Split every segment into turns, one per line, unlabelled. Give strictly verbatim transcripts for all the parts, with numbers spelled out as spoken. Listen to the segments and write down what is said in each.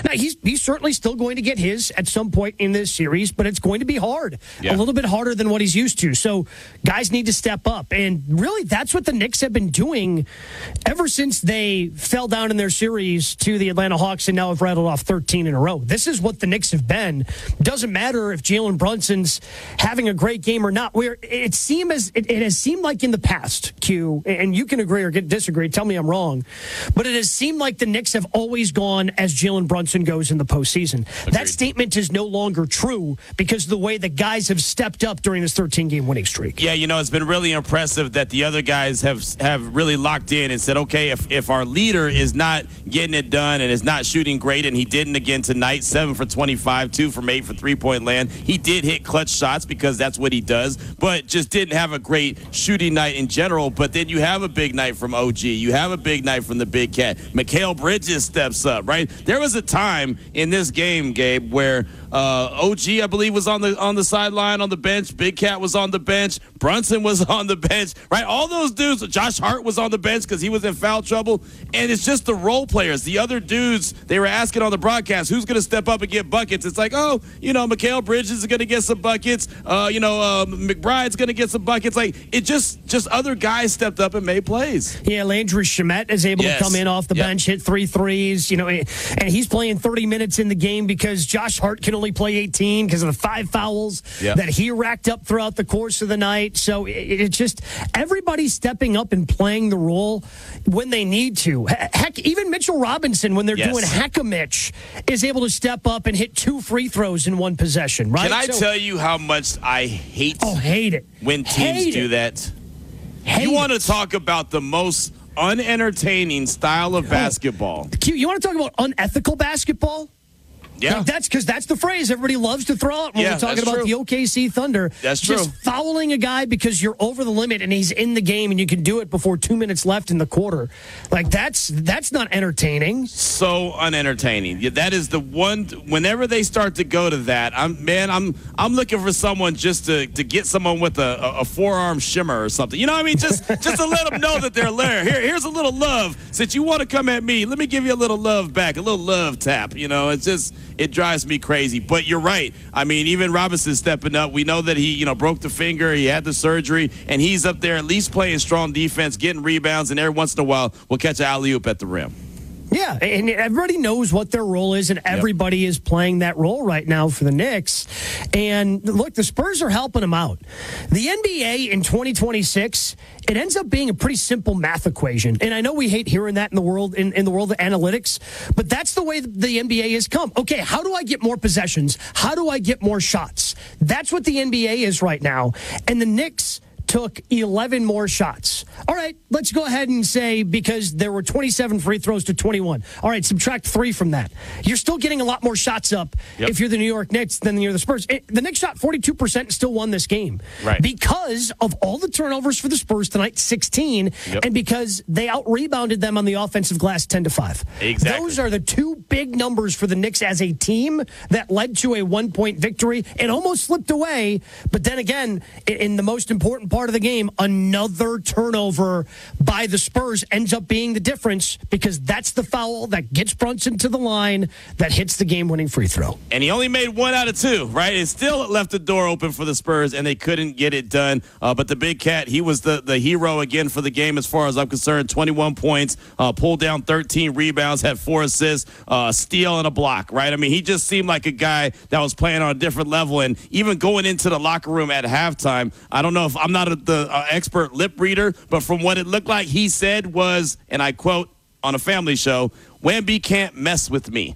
Now, he's he's certainly still going to get his at some point in this series, but it's going to be hard. Yeah. A little bit harder than what he's used to. So guys need to step up. And really, that's what the Knicks have been doing ever since they fell down in their series to the Atlanta Hawks and now have rattled off thirteen in a row. This is what the Knicks have been. Doesn't matter if Jalen Brunson's having a great game or not. Where it seemed as it, it has seemed like in the past, Q, and you can agree or disagree, tell me I'm wrong, but it has seemed like the Knicks have always gone as Jalen Brunson goes in the postseason. Agreed. That statement is no longer true because of the way the guys have stepped up during this thirteen-game winning streak.
Yeah, you know, it's been really impressive that the other guys have have really locked in and said, okay, if, if our leader is not getting it done and is not shooting great, and he didn't again tonight, seven for twenty-five, two from eight for three-point land. He did hit clutch shots because that's what he does, but just didn't have a great shooting night in general. But then you have a big night from O G. You have a big night from the Big Cat. Mikal Bridges steps up, right? There was a time in this game, Gabe, where uh, O G, I believe, was on the on the sideline on the bench. Big Cat was on the bench. Brunson was on the bench, right? All those dudes. Josh Hart was on the bench because he was in foul trouble. And it's just the role players. The other dudes, they were asking on the broadcast, who's going to step up and get buckets? It's like, oh, you know, Mikal Bridges is going to get some buckets. Uh, you know, uh, McBride's going to get some buckets. Like, it just, just other guys stepped up and made plays.
Yeah, Landry Shamet is able yes. to come in off the yep. bench, hit three threes, you know, and he's playing thirty minutes in the game because Josh Hart can only play eighteen because of the five fouls yep. that he racked up throughout the course of the night. So it's it just everybody's stepping up and playing the role when they need to. Heck, even Mitchell Robinson, when they're yes. doing hack-a-mitch, is able to step up and hit two free throws in one possession, right?
Can I
so,
tell you how much I hate,
oh, hate it.
when teams
hate
do
it.
that?
Hate
you want to
it.
talk about the most unentertaining style of basketball.
Q, you want to talk about unethical basketball?
Yeah.
Like that's because that's the phrase everybody loves to throw out when
yeah,
we're talking about
true.
the O K C Thunder.
That's
Just
true.
fouling a guy because you're over the limit and he's in the game and you can do it before two minutes left in the quarter. Like, that's that's not entertaining.
So unentertaining. Yeah, that is the one. Whenever they start to go to that, I'm man, I'm I'm looking for someone just to, to get someone with a, a, a forearm shimmer or something. You know what I mean? Just just to let them know that they're there. Here, here's a little love. Since you want to come at me, let me give you a little love back, a little love tap. You know, it's just it drives me crazy. But you're right. I mean, even Robinson stepping up. We know that he, you know, broke the finger. He had the surgery, and he's up there at least playing strong defense, getting rebounds, and every once in a while will catch an alley-oop at the rim.
Yeah, and everybody knows what their role is, and everybody yep. is playing that role right now for the Knicks. And look, the Spurs are helping them out. The N B A in twenty twenty-six, it ends up being a pretty simple math equation. And I know we hate hearing that in the world in, in the world of analytics, but that's the way the N B A has come. Okay, how do I get more possessions? How do I get more shots? That's what the N B A is right now. And the Knicks took eleven more shots. All right, let's go ahead and say because there were twenty-seven free throws to twenty-one. All right, subtract three from that. You're still getting a lot more shots up yep. if you're the New York Knicks than you're the Spurs. It, the Knicks shot forty-two percent and still won this game.
Right.
Because of all the turnovers for the Spurs tonight, sixteen, yep. and because they out-rebounded them on the offensive glass ten to five.
Exactly.
Those are the two big numbers for the Knicks as a team that led to a one-point victory. It almost slipped away, but then again, in the most important part of the game, another turnover by the Spurs ends up being the difference because that's the foul that gets Brunson to the line that hits the game-winning free throw.
And he only made one out of two, right? It still left the door open for the Spurs, and they couldn't get it done. Uh, but the Big Cat, he was the, the hero again for the game as far as I'm concerned. twenty-one points, uh, pulled down thirteen rebounds, had four assists, uh, steal and a block, right? I mean, he just seemed like a guy that was playing on a different level. And even going into the locker room at halftime, I don't know if I'm not a, the uh, expert lip reader, but from what it looked like he said was, and I quote on a family show, Wemby can't mess with me.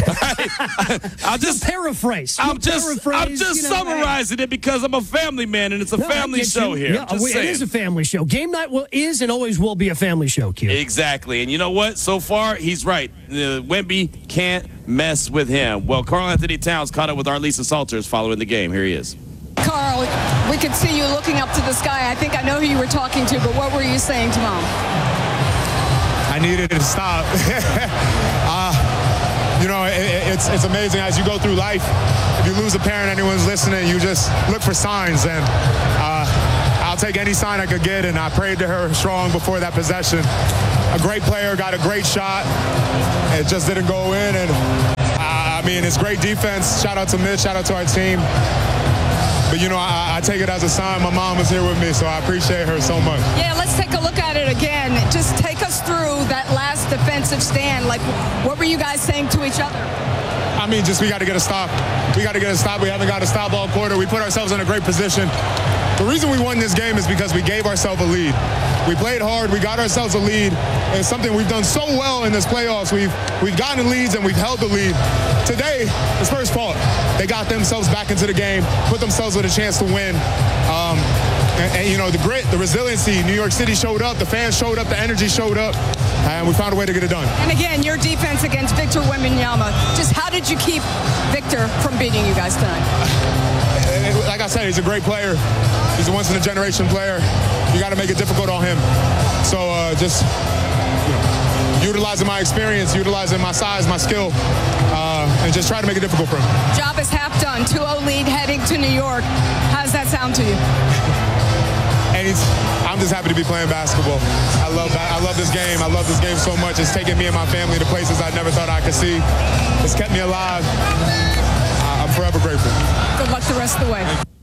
I'll just
paraphrase.
I'm just, I'm just you know, summarizing it because I'm a family man and it's a no, family show you. here.
Yeah, it saying. is a family show. Game night will, is and always will be a family show, Q.
Exactly. And you know what? So far, he's right. Uh, Wemby can't mess with him. Well, Karl Anthony Towns caught up with Arlisa Salters following the game. Here he is.
Karl, we could see you looking up to the sky. I think I know who you were talking to, but what were you saying to Mom?
I needed it to stop. uh, you know, it, it's it's amazing as you go through life. If you lose a parent, anyone's listening, you just look for signs. And uh, I'll take any sign I could get, and I prayed to her strong before that possession. A great player, got a great shot. It just didn't go in, and mean, it's great defense. Shout out to Mitch. Shout out to our team. But, you know, I, I take it as a sign. My mom was here with me, so I appreciate her so much.
Yeah, let's take a look at it again. Just take us through that last defensive stand. Like, what were you guys saying to each other?
I mean, just we got to get a stop. We got to get a stop. We haven't got a stop all quarter. We put ourselves in a great position. The reason we won this game is because we gave ourselves a lead. We played hard. We got ourselves a lead. And it's something we've done so well in this playoffs. We've we've gotten leads and we've held the lead. Today, the Spurs fought. They got themselves back into the game, put themselves with a chance to win. Um, and, and, you know, the grit, the resiliency, New York City showed up, the fans showed up, the energy showed up, and we found a way to get it done.
And again, your defense against Victor Wembanyama. Just how did you keep Victor from beating you guys tonight?
Like I said, he's a great player. He's a once-in-a-generation player. You got to make it difficult on him. So uh, just you know, utilizing my experience, utilizing my size, my skill, uh, and just try to make it difficult for him.
Job is half done. two oh lead heading to New York. How does that sound to you?
And it's, I'm just happy to be playing basketball. I love I love this game. I love this game so much. It's taken me and my family to places I never thought I could see. It's kept me alive. I'm forever grateful.
Good luck the rest of the way.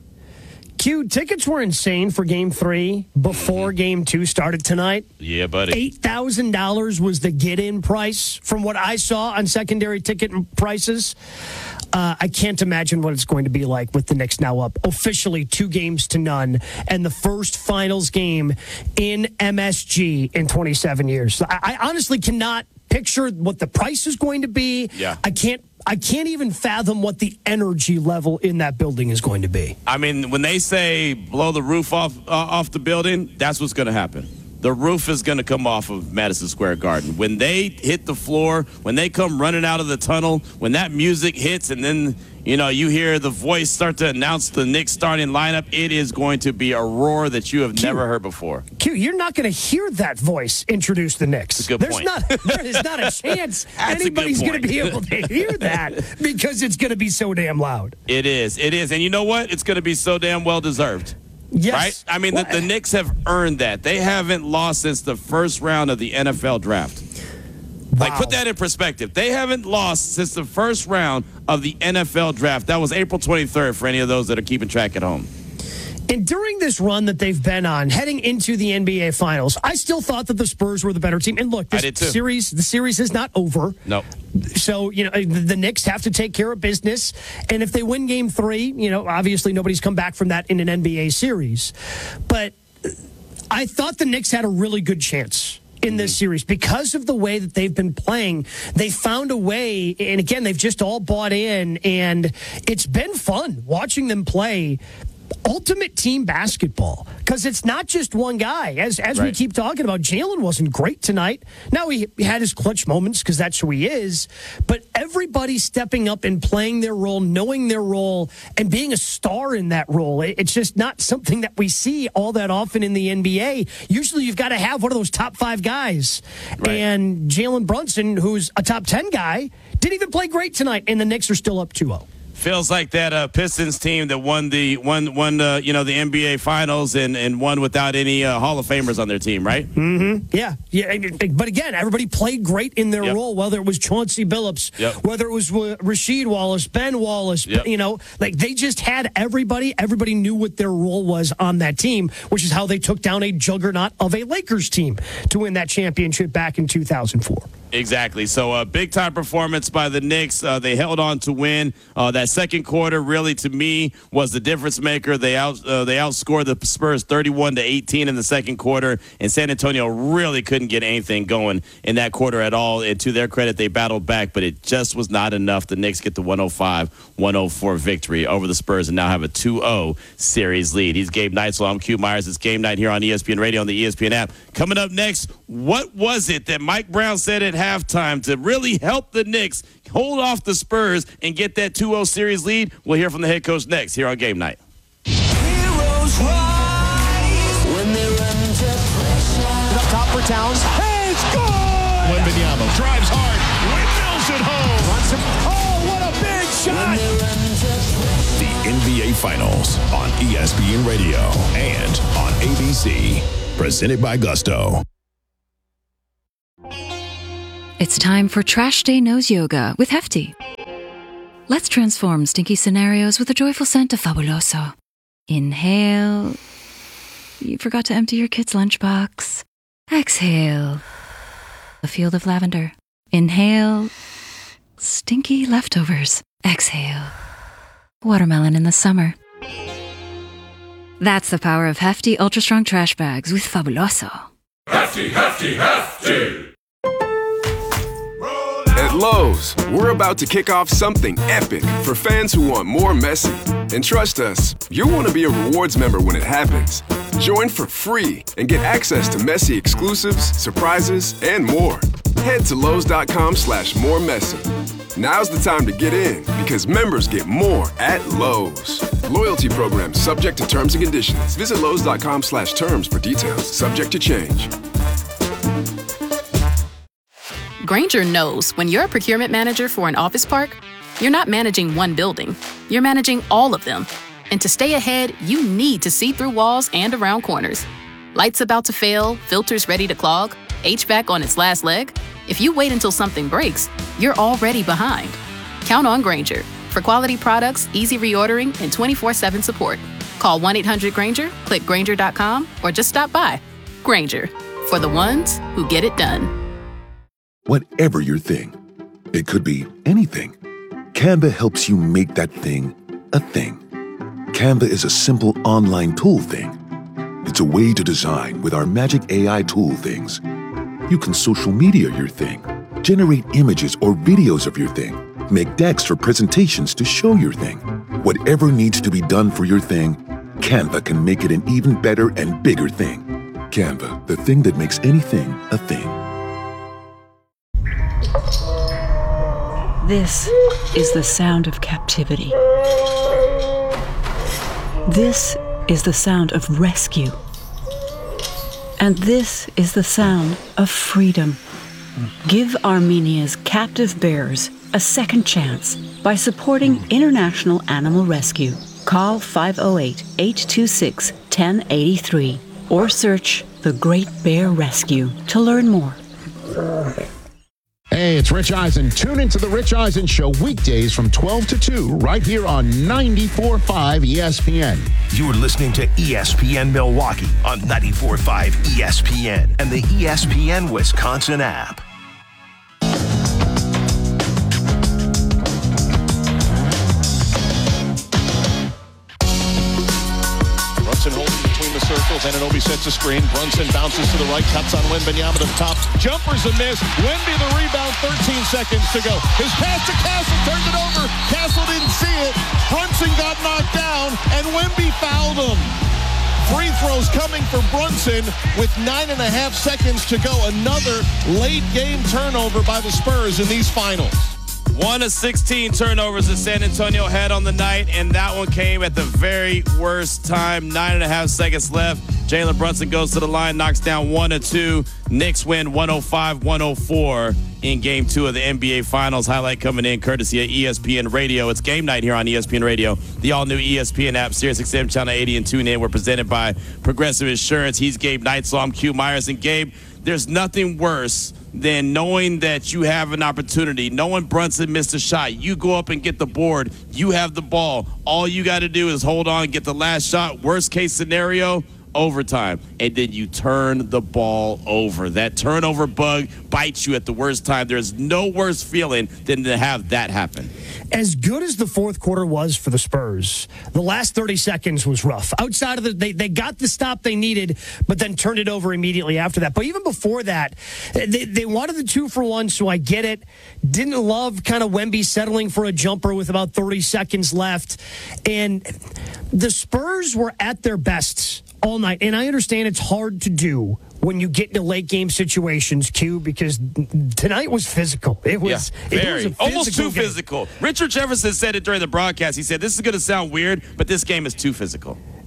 Q, tickets were insane for game three before game two started tonight.
Yeah, buddy.
eight thousand dollars was the get-in price from what I saw on secondary ticket prices. Uh, I can't imagine what it's going to be like with the Knicks now up officially two games to none and the first finals game in M S G in twenty-seven years. So I, I honestly cannot picture what the price is going to be.
Yeah.
I can't I can't even fathom what the energy level in that building is going to be.
I mean, when they say blow the roof off uh, off the building, that's what's going to happen. The roof is going to come off of Madison Square Garden. When they hit the floor, when they come running out of the tunnel, when that music hits and then, you know, you hear the voice start to announce the Knicks starting lineup, it is going to be a roar that you have
Q,
never heard before.
Q, you're not going to hear that voice introduce the Knicks.
That's a good
There's
point.
not, there is not a chance anybody's going to be able to hear that because it's going to be so damn loud.
It is. It is. And you know what? It's going to be so damn well deserved.
Yes.
Right? I mean, the, the Knicks have earned that. They haven't lost since the first round of the N F L draft. Like,
Wow.
put that in perspective. They haven't lost since the first round of the N F L draft. That was April twenty-third for any of those that are keeping track at home.
And during this run that they've been on, heading into the N B A Finals, I still thought that the Spurs were the better team. And look, this
I did too.
series, the series is not over.
No.
So, you know, the, the Knicks have to take care of business. And if they win game three, you know, obviously nobody's come back from that in an N B A series. But I thought the Knicks had a really good chance in this series because of the way that they've been playing. They found a way, and again, they've just all bought in, and it's been fun watching them play ultimate team basketball because it's not just one guy. As as
Right.
we keep talking about, Jalen wasn't great tonight. Now he had his clutch moments because that's who he is, but everybody stepping up and playing their role, knowing their role, and being a star in that role. It- It's just not something that we see all that often in the N B A. Usually you've got to have one of those top five guys.
Right.
And Jalen Brunson, who's a top ten guy, didn't even play great tonight, and the Knicks are still up two oh.
Feels like that uh, Pistons team that won the won won uh, you know the N B A Finals and, and won without any uh, Hall of Famers on their team, right?
Mm-hmm. Yeah, yeah. and- But again, everybody played great in their
Yep.
role. Whether it was Chauncey Billups,
Yep.
whether it was uh, Rasheed Wallace, Ben Wallace,
Yep.
you know, like they just had everybody. Everybody knew what their role was on that team, which is how they took down a juggernaut of a Lakers team to win that championship back in two thousand four.
Exactly. So a uh, big time performance by the Knicks. Uh, they held on to win. Uh, that second quarter, really, to me, was the difference maker. They out uh, they outscored the Spurs thirty-one to eighteen in the second quarter, and San Antonio really couldn't get anything going in that quarter at all. And to their credit, they battled back, but it just was not enough. The Knicks get the one oh five one oh four victory over the Spurs and now have a two oh series lead. He's Gabe Neitzel. I'm Q Myers. It's Game Night here on E S P N Radio on the E S P N app. Coming up next, what was it that Mike Brown said at halftime to really help the Knicks hold off the Spurs and get that two oh series lead? We'll hear from the head coach next here on Game Night.
Heroes rise when they're under pressure.
Up top for Towns. Hey, it's good!
Wembanyama drives hard, windmills it home.
Runs him. Oh, what a big shot!
The N B A Finals on E S P N Radio and on A B C. Presented by Gusto.
It's time for Trash Day Nose Yoga with Hefty. Let's transform stinky scenarios with the joyful scent of Fabuloso. Inhale. You forgot to empty your kid's lunchbox. Exhale. A field of lavender. Inhale. Stinky leftovers. Exhale. Watermelon in the summer. That's the power of hefty, ultra-strong trash bags with Fabuloso.
Hefty, hefty, hefty!
At Lowe's, we're about to kick off something epic for fans who want more Messi. And trust us, you'll want to be a rewards member when it happens. Join for free and get access to Messi exclusives, surprises, and more. Head to Lowe's.com slash more Messi. Now's the time to get in because members get more at Lowe's. Loyalty program subject to terms and conditions. Visit Lowe's.com slash terms for details. Subject to change.
Grainger knows when you're a procurement manager for an office park, you're not managing one building, you're managing all of them. And to stay ahead, you need to see through walls and around corners. Lights about to fail, filters ready to clog, H V A C on its last leg. If you wait until something breaks, you're already behind. Count on Grainger for quality products, easy reordering, and twenty-four seven support. Call one eight hundred Grainger, click Grainger dot com, or just stop by. Grainger, for the ones who get it done.
Whatever your thing, it could be anything. Canva helps you make that thing a thing. Canva is a simple online tool thing. It's a way to design with our magic A I tool things. You can social media your thing, generate images or videos of your thing, make decks or presentations to show your thing. Whatever needs to be done for your thing, Canva can make it an even better and bigger thing. Canva, the thing that makes anything a thing.
This is the sound of captivity. This is the sound of rescue. And this is the sound of freedom. Give Armenia's captive bears a second chance by supporting International Animal Rescue. Call five oh eight, eight two six, one oh eight three or search The Great Bear Rescue to learn more.
Hey, it's Rich Eisen. Tune into The Rich Eisen Show weekdays from twelve to two right here on ninety-four point five E S P N.
You're listening to E S P N Milwaukee on ninety-four point five E S P N and the E S P N Wisconsin app.
Brunson holding between the circles. Anunoby sets a screen. Brunson bounces to the right, cuts on Wembanyama to the top. Jumper's a miss. Wemby the rebound, thirteen seconds to go. His pass to Castle, turned it over. Castle didn't see it. Brunson got knocked down, and Wemby fouled him. Free throws coming for Brunson with nine and a half seconds to go. Another late game turnover by the Spurs in these finals.
One of sixteen turnovers that San Antonio had on the night, and that one came at the very worst time. Nine and a half seconds left. Jalen Brunson goes to the line, knocks down one or two. Knicks win one oh five one oh four in game two of the N B A Finals. Highlight coming in courtesy of E S P N Radio. It's game night here on E S P N Radio. The all-new E S P N app, Sirius X M Channel eighty, and tune in. We're presented by Progressive Insurance. He's Gabe Neitzel. I'm Q Myers. And Gabe, there's nothing worse than knowing that you have an opportunity, knowing Brunson missed a shot. You go up and get the board. You have the ball. All you got to do is hold on, get the last shot. Worst case scenario, overtime. And then you turn the ball over. That turnover bug bites you at the worst time. There's no worse feeling than to have that happen.
As good as the fourth quarter was for the Spurs, the last thirty seconds was rough. Outside of the, they, they got the stop they needed, but then turned it over immediately after that. But even before that, they, they wanted the two for one, so I get it. Didn't love kind of Wemby settling for a jumper with about thirty seconds left. And the Spurs were at their best all night. And I understand it's hard to do when you get into late game situations, Q, because tonight was physical. It was,
yeah,
it was a
almost too
game.
physical. Richard Jefferson said it during the broadcast. He said, this is going to sound weird, but this game is too physical.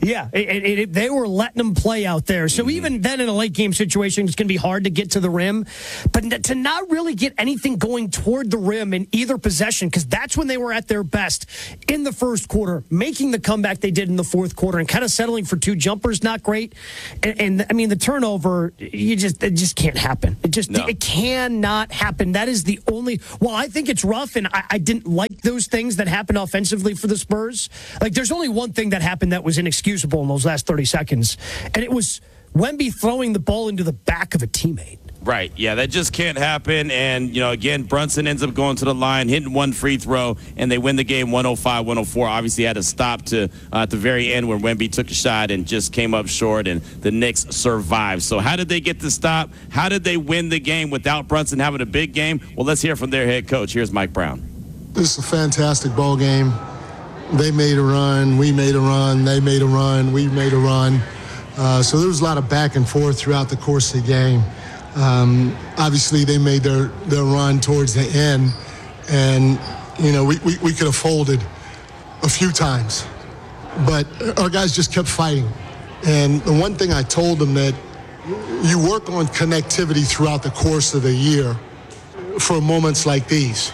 Yeah, it, it, it, they were letting them play out there. So mm-hmm. even then in a late game situation, it's going to be hard to get to the rim. But to not really get anything going toward the rim in either possession, because that's when they were at their best in the first quarter, making the comeback they did in the fourth quarter and kind of settling for two jumpers, not great. And, and I mean, the turnover, you just it just can't happen. It just no. it cannot happen. That is the only, well, I think it's rough, and I, I didn't like those things that happened offensively for the Spurs. Like, there's only one thing that happened that was inexcusable in those last thirty seconds, and it was Wemby throwing the ball into the back of a teammate.
Right, yeah, that just can't happen. And, you know, again, Brunson ends up going to the line, hitting one free throw, and they win the game one oh five one oh four. Obviously had to stop to uh, at the very end where Wemby took a shot and just came up short, and the Knicks survived. So how did they get the stop? How did they win the game without Brunson having a big game? Well, let's hear from their head coach. Here's Mike Brown.
This is a fantastic ball game. They made a run, we made a run, they made a run, we made a run. Uh, so there was a lot of back and forth throughout the course of the game. Um, obviously, they made their, their run towards the end, and, you know, we, we, we could have folded a few times. But our guys just kept fighting. And the one thing I told them, that you work on connectivity throughout the course of the year for moments like these.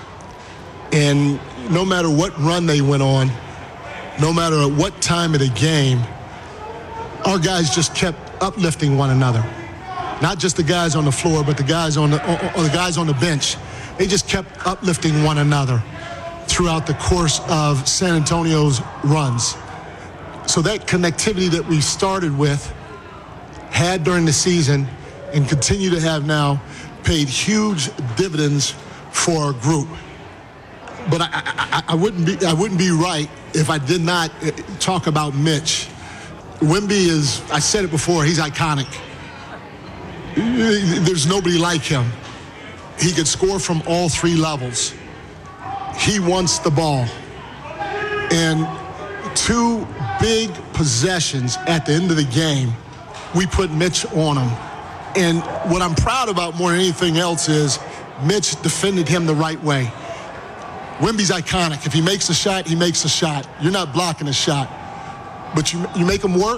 And no matter what run they went on, no matter at what time of the game, our guys just kept uplifting one another. Not just the guys on the floor, but the guys on the, or the guys on the bench. They just kept uplifting one another throughout the course of San Antonio's runs. So that connectivity that we started with, had during the season, and continue to have now, paid huge dividends for our group. But I, I, I wouldn't be I wouldn't be right if I did not talk about Mitch. Wemby is, I said it before, he's iconic. There's nobody like him. He could score from all three levels. He wants the ball. And two big possessions at the end of the game, we put Mitch on him. And what I'm proud about more than anything else is Mitch defended him the right way. Wemby's iconic. If he makes a shot, he makes a shot. You're not blocking a shot. But you, you make him work,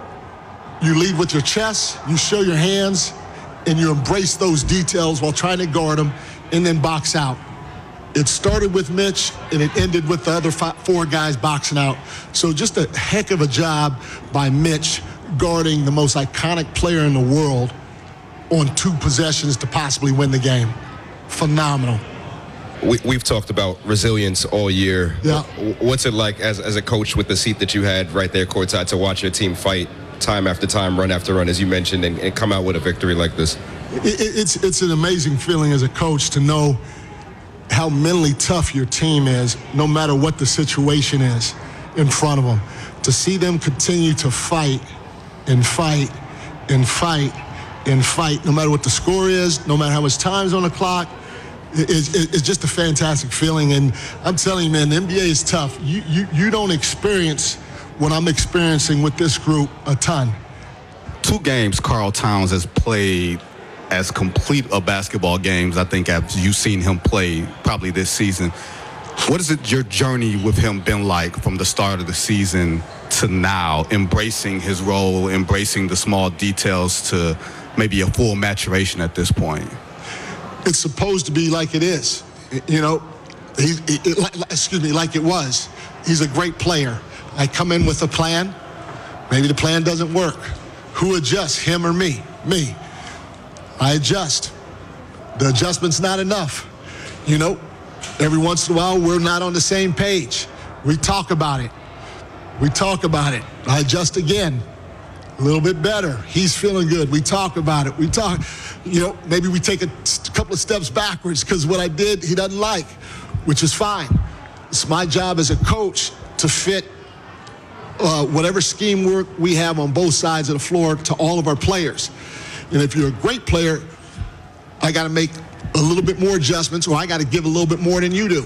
you lead with your chest, you show your hands, and you embrace those details while trying to guard him, and then box out. It started with Mitch, and it ended with the other five, four guys boxing out. So just a heck of a job by Mitch guarding the most iconic player in the world on two possessions to possibly win the game. Phenomenal.
We, we've talked about resilience all year.
Yeah.
What's it like as, as a coach with the seat that you had right there courtside to watch your team fight time after time, run after run, as you mentioned, and, and come out with a victory like this?
It, it's, it's an amazing feeling as a coach to know how mentally tough your team is, no matter what the situation is in front of them. To see them continue to fight and fight and fight and fight, no matter what the score is, no matter how much time's on the clock, It's, it's just a fantastic feeling. And I'm telling you, man, the N B A is tough. You, you, you don't experience what I'm experiencing with this group a ton.
Two games Karl Towns has played as complete a basketball games, I think, as you've seen him play probably this season. What has it, your journey with him been like from the start of the season to now, embracing his role, embracing the small details to maybe a full maturation at this point?
It's supposed to be like it is, you know. He, he, like, excuse me, like it was. He's a great player. I come in with a plan. Maybe the plan doesn't work. Who adjusts, him or me? Me. I adjust. The adjustment's not enough. You know, every once in a while we're not on the same page. We talk about it. We talk about it. I adjust again. A little bit better. He's feeling good. We talk about it. We talk, you know, maybe we take a couple of steps backwards because what I did he doesn't like, which is fine. It's my job as a coach to fit uh, whatever scheme work we have on both sides of the floor to all of our players. And if you're a great player, I got to make a little bit more adjustments, or I got to give a little bit more than you do.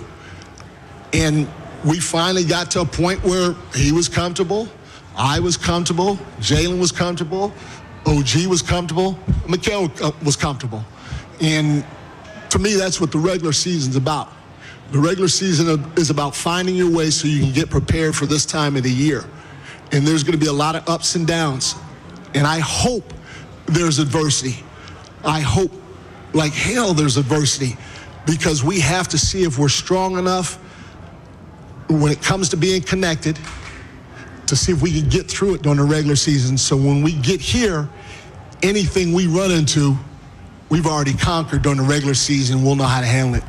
And we finally got to a point where he was comfortable. I was comfortable, Jalen was comfortable, O G was comfortable, Mikal was comfortable. And to me, that's what the regular season's about. The regular season is about finding your way so you can get prepared for this time of the year. and there's going to be a lot of ups and downs. And I hope there's adversity. I hope like hell there's adversity, because we have to see if we're strong enough when it comes to being connected to see if we can get through it during the regular season. So when we get here, anything we run into, we've already conquered during the regular season. We'll know how to handle it.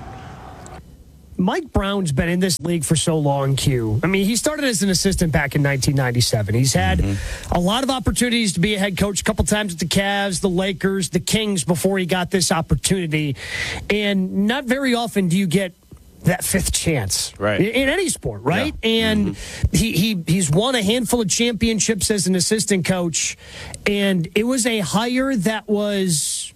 Mike Brown's been in this league for so long, Q. I mean, he started as an assistant back in nineteen ninety-seven. He's had mm-hmm. a lot of opportunities to be a head coach, a couple times with the Cavs, the Lakers, the Kings before he got this opportunity. And not very often do you get that fifth chance
right.
in any sport, right?
Yeah.
And
mm-hmm.
he, he he's won a handful of championships as an assistant coach, and it was a hire that was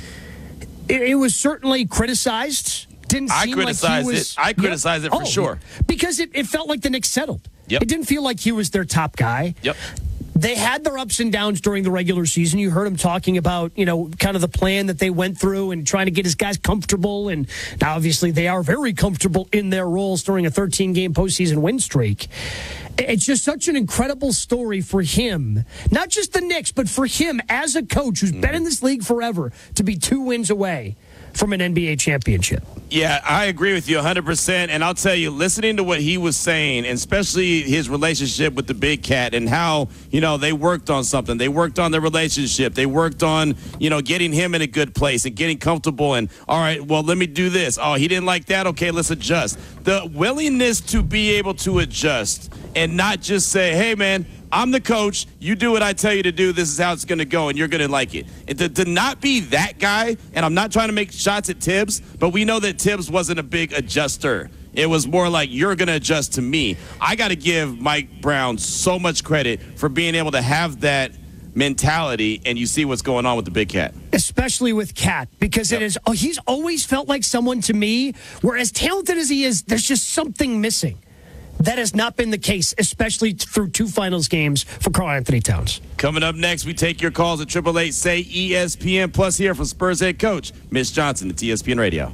it, it was certainly criticized. Didn't seem
I criticized
like he was,
it. I criticized
yep.
it for
oh,
sure.
Because it, it felt like the Knicks settled.
Yep.
It didn't feel like he was their top guy.
Yep.
They had their ups and downs during the regular season. You heard him talking about, you know, kind of the plan that they went through and trying to get his guys comfortable. And now, obviously, they are very comfortable in their roles during a thirteen-game postseason win streak. It's just such an incredible story for him, not just the Knicks, but for him as a coach who's mm. been in this league forever, to be two wins away from an N B A championship.
Yeah, I agree with you one hundred percent. And I'll tell you, listening to what he was saying, and especially his relationship with the Big Cat and how, you know, they worked on something. They worked on their relationship. They worked on, you know, getting him in a good place and getting comfortable. And, all right, well, let me do this. Oh, he didn't like that? Okay, let's adjust. The willingness to be able to adjust and not just say, hey, man, I'm the coach. You do what I tell you to do. This is how it's going to go, and you're going to like it. And to, to not be that guy, and I'm not trying to make shots at Tibbs, but we know that Tibbs wasn't a big adjuster. It was more like, you're going to adjust to me. I got to give Mike Brown so much credit for being able to have that mentality, and you see what's going on with the Big Cat.
Especially with Cat, because yep. it is. Oh, he's always felt like someone to me where, as talented as he is, there's just something missing. That has not been the case, especially through two finals games for Karl-Anthony Towns.
Coming up next, we take your calls at triple eight say E S P N. Plus, here from Spurs head coach Mitch Johnson at E S P N Radio.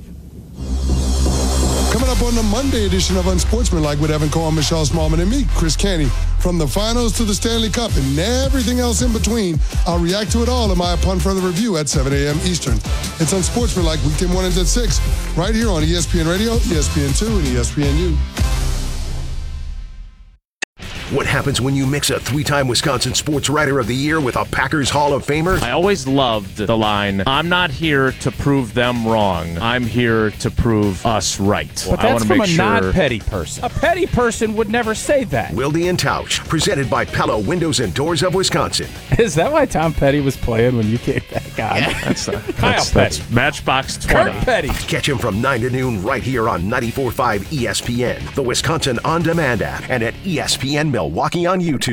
Coming up on the Monday edition of Unsportsmanlike with Evan Cohen, Michelle Smallman, and me, Chris Canty. From the finals to the Stanley Cup and everything else in between, I'll react to it all in my Upon Further Review at seven a.m. Eastern. It's Unsportsmanlike weekday mornings at six, right here on E S P N Radio, E S P N two, and E S P N U.
What happens when you mix a three-time Wisconsin Sports Writer of the Year with a Packers Hall of Famer?
I always loved the line, I'm not here to prove them wrong. I'm here to prove us right.
But
well,
that's from a
sure...
non-petty person. A petty person would never say that.
Wilde and Tausch, presented by Pella Windows and Doors of Wisconsin.
Is that why Tom Petty was playing when you kicked that guy?
Yeah, that's, uh,
Kyle
that's,
Petty.
That's Matchbox twenty.
Kurt Petty.
Catch him from nine to noon right here on ninety-four point five E S P N, the Wisconsin On Demand app, and at E S P N Milwaukee on YouTube.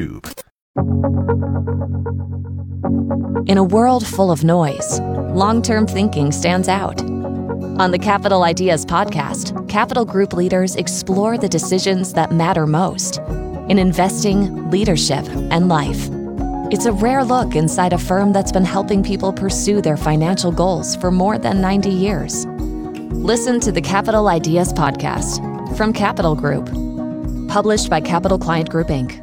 In a world full of noise, long-term thinking stands out. On the Capital Ideas podcast, Capital Group leaders explore the decisions that matter most in investing, leadership, and life. It's a rare look inside a firm that's been helping people pursue their financial goals for more than ninety years. Listen to the Capital Ideas podcast from Capital Group, published by Capital Client Group, Incorporated.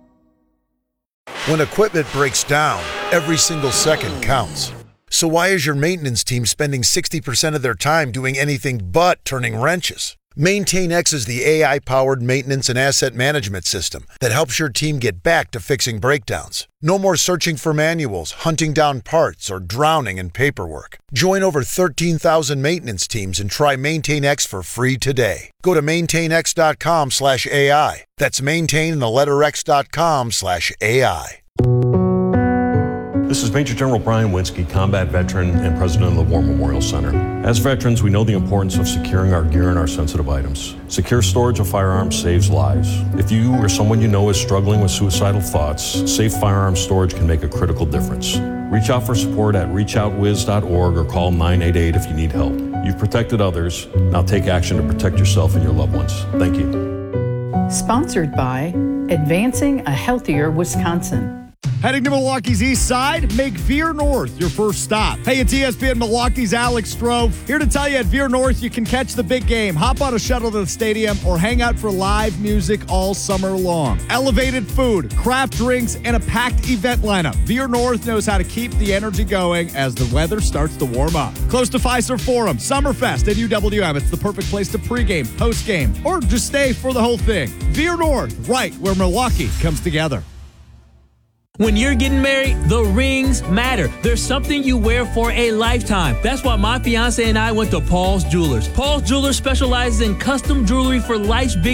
When equipment breaks down, every single second counts. So why is your maintenance team spending sixty percent of their time doing anything but turning wrenches? MaintainX is the A I-powered maintenance and asset management system that helps your team get back to fixing breakdowns. No more searching for manuals, hunting down parts, or drowning in paperwork. Join over thirteen thousand maintenance teams and try MaintainX for free today. Go to maintainx.com slash AI. That's maintain in the letter x.com slash AI.
This is Major General Brian Winsky, combat veteran and president of the War Memorial Center. As veterans, we know the importance of securing our gear and our sensitive items. Secure storage of firearms saves lives. If you or someone you know is struggling with suicidal thoughts, safe firearms storage can make a critical difference. Reach out for support at reach out wiz dot org or call nine eight eight if you need help. You've protected others. Now take action to protect yourself and your loved ones. Thank you.
Sponsored by Advancing a Healthier Wisconsin.
Heading to Milwaukee's east side? Make Veer North your first stop. Hey, it's E S P N Milwaukee's Alex Stroh. Here to tell you at Veer North you can catch the big game, hop on a shuttle to the stadium, or hang out for live music all summer long. Elevated food, craft drinks, and a packed event lineup. Veer North knows how to keep the energy going as the weather starts to warm up. Close to Fiserv Forum, Summerfest, and U W M. It's the perfect place to pregame, postgame, or just stay for the whole thing. Veer North, right where Milwaukee comes together.
When you're getting married, the rings matter. There's something you wear for a lifetime. That's why my fiance and I went to Paul's Jewelers. Paul's Jewelers specializes in custom jewelry for life's big